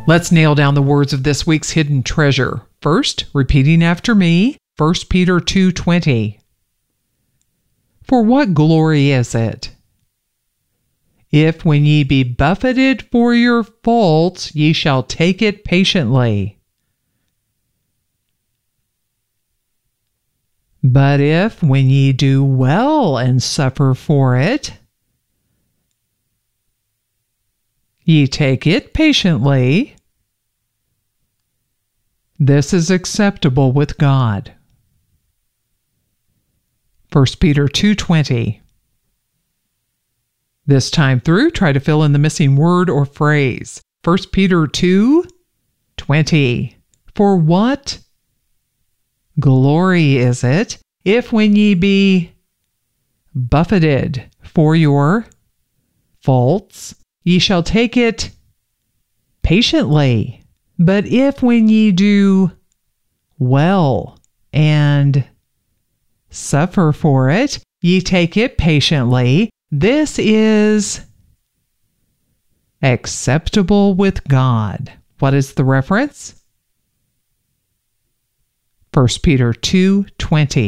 Let's nail down the words of this week's hidden treasure. First, repeating after me, 1 Peter 2:20. For what glory is it, if when ye be buffeted for your faults, ye shall take it patiently? But if when ye do well and suffer for it, ye take it patiently, this is acceptable with God. 1 Peter 2:20. This time through, try to fill in the missing word or phrase. 1 Peter 2:20. For what glory is it, if when ye be buffeted for your faults, ye shall take it patiently? But if when ye do well and suffer for it, ye take it patiently, this is acceptable with God. What is the reference? 1 Peter 2:20.